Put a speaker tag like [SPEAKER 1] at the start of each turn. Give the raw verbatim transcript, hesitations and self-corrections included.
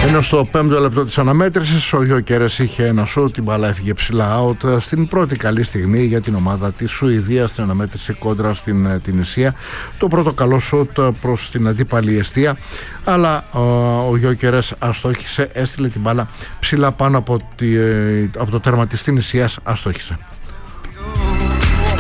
[SPEAKER 1] Ενώ στο πέμπτο λεπτό της αναμέτρησης ο Γιόκερες είχε ένα σουτ, την μπάλα έφυγε ψηλά out στην πρώτη καλή στιγμή για την ομάδα της Σουηδίας στην αναμέτρηση κόντρα στην Τινησία. Το πρώτο καλό σουτ προς την αντίπαλη εστία, αλλά ο Γιόκερες αστόχησε, έστειλε την μπάλα ψηλά πάνω από, τη, από το τέρμα της Τινησίας, αστόχησε.